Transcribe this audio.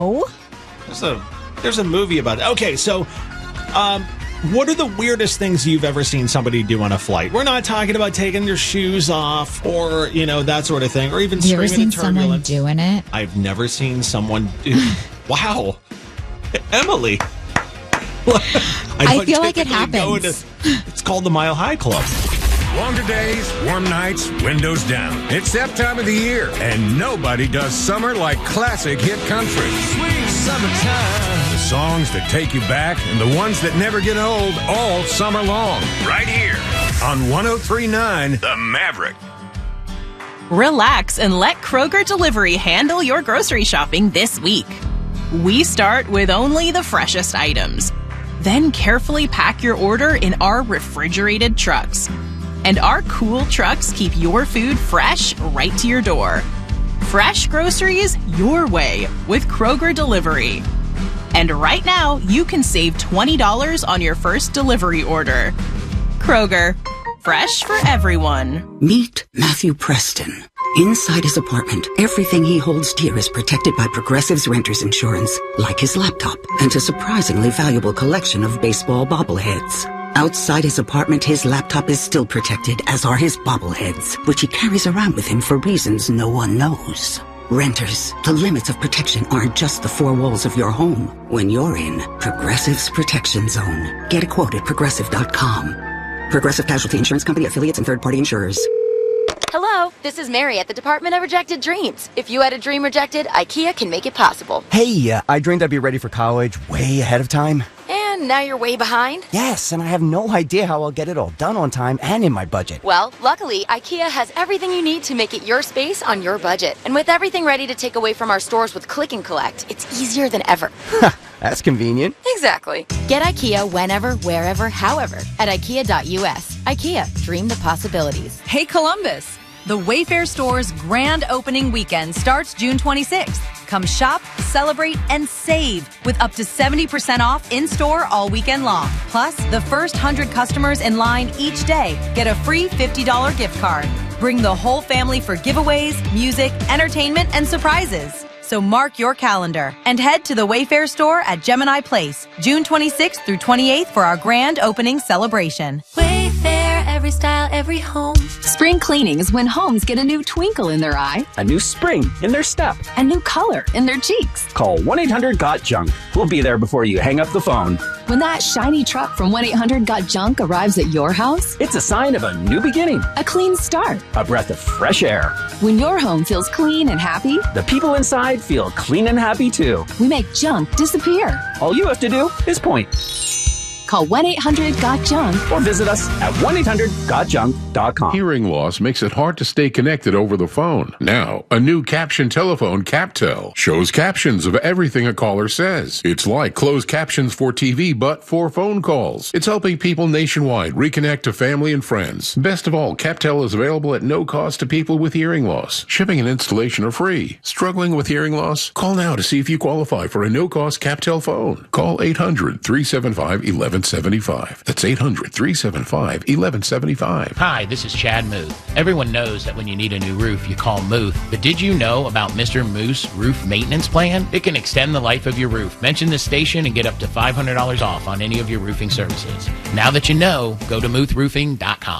Oh? There's a movie about it. Okay, so what are the weirdest things you've ever seen somebody do on a flight? We're not talking about taking their shoes off or, that sort of thing, or even You ever screaming seen at turbulence. someone doing it? I've never seen someone do. Wow. Emily. I feel like it happens. It's called the Mile High Club. Longer days, warm nights, windows down. It's that time of the year, and nobody does summer like classic hit country. Sweet summertime. The songs that take you back and the ones that never get old all summer long. Right here on 103.9 The Maverick. Relax and let Kroger Delivery handle your grocery shopping this week. We start with only the freshest items. Then carefully pack your order in our refrigerated trucks. And our cool trucks keep your food fresh right to your door. Fresh groceries your way with Kroger Delivery. And right now, you can save $20 on your first delivery order. Kroger, fresh for everyone. Meet Matthew Preston. Inside his apartment, everything he holds dear is protected by Progressive's Renter's Insurance, like his laptop and a surprisingly valuable collection of baseball bobbleheads. Outside his apartment, his laptop is still protected, as are his bobbleheads, which he carries around with him for reasons no one knows. Renters, the limits of protection aren't just the four walls of your home. When you're in Progressive's Protection Zone, get a quote at Progressive.com. Progressive Casualty Insurance Company, affiliates, and third-party insurers. Hello, this is Mary at the Department of Rejected Dreams. If you had a dream rejected, IKEA can make it possible. Hey, I dreamed I'd be ready for college way ahead of time. And now you're way behind? Yes, and I have no idea how I'll get it all done on time and in my budget. Well, luckily, IKEA has everything you need to make it your space on your budget. And with everything ready to take away from our stores with Click and Collect, it's easier than ever. That's convenient. Exactly. Get IKEA whenever, wherever, however at IKEA.us. IKEA, dream the possibilities. Hey, Columbus! The Wayfair Store's grand opening weekend starts June 26th. Come shop, celebrate, and save with up to 70% off in-store all weekend long. Plus, the first 100 customers in line each day get a free $50 gift card. Bring the whole family for giveaways, music, entertainment, and surprises. So mark your calendar and head to the Wayfair Store at Gemini Place, June 26th through 28th for our grand opening celebration. Wayfair, every style, every home. Spring cleaning is when homes get a new twinkle in their eye, a new spring in their step, a new color in their cheeks. Call 1-800-GOT-JUNK. We'll be there before you hang up the phone. When that shiny truck from 1-800-GOT-JUNK arrives at your house, it's a sign of a new beginning, a clean start, a breath of fresh air. When your home feels clean and happy, the people inside feel clean and happy too. We make junk disappear. All you have to do is point. Call 1-800-GOT-JUNK or visit us at 1-800-GOT-JUNK.com. Hearing loss makes it hard to stay connected over the phone. Now, a new caption telephone, CapTel, shows captions of everything a caller says. It's like closed captions for TV, but for phone calls. It's helping people nationwide reconnect to family and friends. Best of all, CapTel is available at no cost to people with hearing loss. Shipping and installation are free. Struggling with hearing loss? Call now to see if you qualify for a no-cost CapTel phone. Call 800-375-1175. That's 800-375-1175. Hi, this is Chad Muth. Everyone knows that when you need a new roof, you call Muth. But did you know about Mr. Moose Roof Maintenance Plan? It can extend the life of your roof. Mention this station and get up to $500 off on any of your roofing services. Now that you know, go to muthroofing.com.